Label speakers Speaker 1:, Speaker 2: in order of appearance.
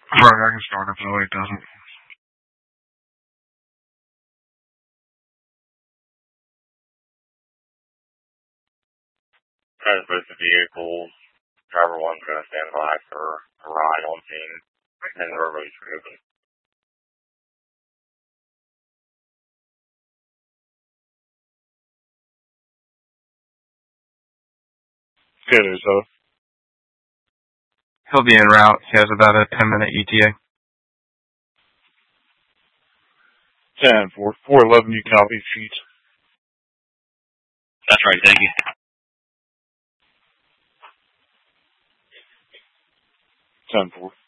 Speaker 1: Right, I can start if the way it doesn't.
Speaker 2: Transport the vehicles. Driver 1's going to stand by for a ride on scene, and the roadway's reopened.
Speaker 1: Good, so.
Speaker 3: He'll be en route. He has about a 10-minute ETA.
Speaker 1: 10, 411, you copy, sheet.
Speaker 2: That's right, thank you.
Speaker 1: 10, 4.